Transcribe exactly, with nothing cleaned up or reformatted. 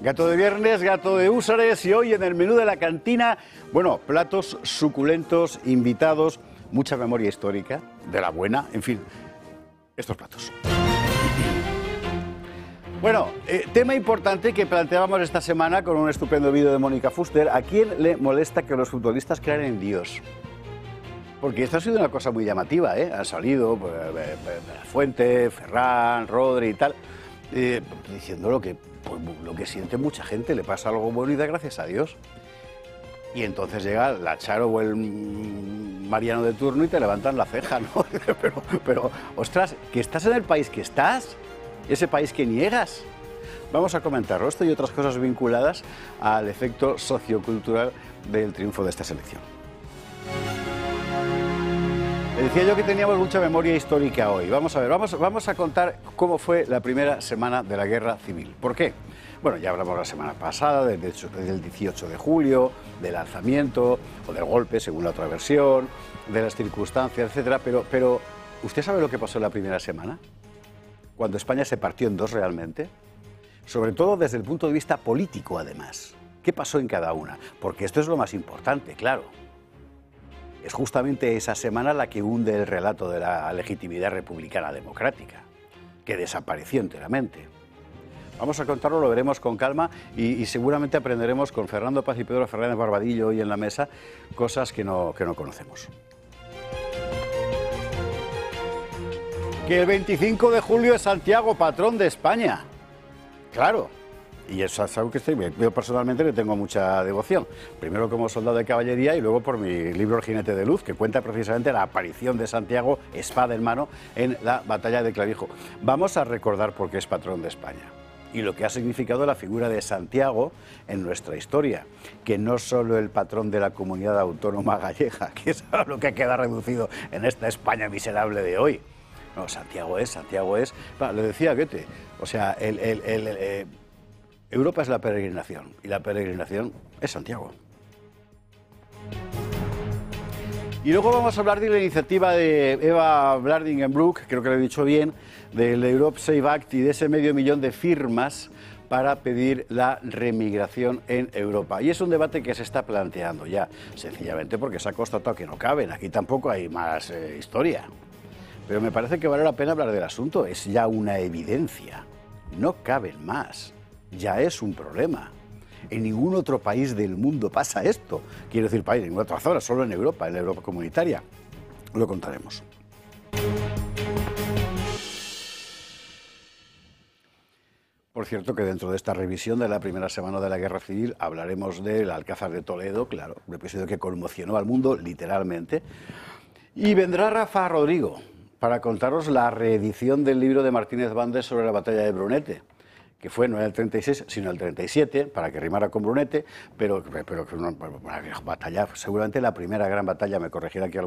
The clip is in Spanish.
Gato de viernes, gato de húsares, y hoy en el menú de la cantina, bueno, platos suculentos, invitados, mucha memoria histórica, de la buena, en fin, estos platos. Bueno, eh, tema importante que planteábamos esta semana con un estupendo vídeo de Mónica Fuster. ¿A quién le molesta que los futbolistas crean en Dios? Porque esto ha sido una cosa muy llamativa, ¿eh? Han salido pues, eh, Fuente, Ferran, Rodri y tal, eh, diciendo lo que, pues, lo que siente mucha gente, le pasa algo bueno y da gracias a Dios. Y entonces llega la Charo o el Mariano de turno y te levantan la ceja, ¿no? Pero, pero, ostras, que estás en el país que estás, ese país que niegas. Vamos a comentarlo, esto y otras cosas vinculadas al efecto sociocultural del triunfo de esta selección. Decía yo que teníamos mucha memoria histórica hoy. Vamos a ver, vamos, vamos a contar cómo fue la primera semana de la Guerra Civil. ¿Por qué? Bueno, ya hablamos la semana pasada del, del dieciocho de julio, del alzamiento o del golpe, según la otra versión, de las circunstancias, etcétera. Pero, pero, ¿usted sabe lo que pasó en la primera semana? Cuando España se partió en dos realmente. Sobre todo desde el punto de vista político, además. ¿Qué pasó en cada una? Porque esto es lo más importante, claro. Es justamente esa semana la que hunde el relato de la legitimidad republicana democrática, que desapareció enteramente. Vamos a contarlo, lo veremos con calma y, y seguramente aprenderemos con Fernando Paz y Pedro Fernández Barbadillo hoy en la mesa cosas que no, que no conocemos. Que el veinticinco de julio es Santiago, patrón de España. Claro. Y eso es algo que estoy, yo personalmente le tengo mucha devoción. Primero como soldado de caballería y luego por mi libro El jinete de luz, que cuenta precisamente la aparición de Santiago, espada en mano, en la batalla de Clavijo. Vamos a recordar por qué es patrón de España y lo que ha significado la figura de Santiago en nuestra historia, que no solo el patrón de la comunidad autónoma gallega, que es a lo que queda reducido en esta España miserable de hoy. No, Santiago es, Santiago es... Lo decía Goethe, o sea, el... el, el, el eh, Europa es la peregrinación, y la peregrinación es Santiago. Y luego vamos a hablar de la iniciativa de Eva Blardingenbroek, creo que lo he dicho bien, del Europe Save Act y de ese medio millón de firmas para pedir la remigración en Europa. Y es un debate que se está planteando ya, sencillamente porque se ha constatado que no caben, aquí tampoco hay más eh, historia. Pero me parece que vale la pena hablar del asunto, es ya una evidencia, no caben más. Ya es un problema. En ningún otro país del mundo pasa esto. Quiero decir, país, en ninguna otra zona, solo en Europa, en la Europa comunitaria. Lo contaremos. Por cierto, que dentro de esta revisión de la primera semana de la Guerra Civil hablaremos del Alcázar de Toledo, claro, un episodio que conmocionó al mundo, literalmente. Y vendrá Rafa Rodrigo para contaros la reedición del libro de Martínez Bandes sobre la batalla de Brunete, que fue no en el treinta y seis, sino el treinta y siete, para que rimara con Brunete, pero, pero que una, una batalla, seguramente la primera gran batalla, me corregirá aquí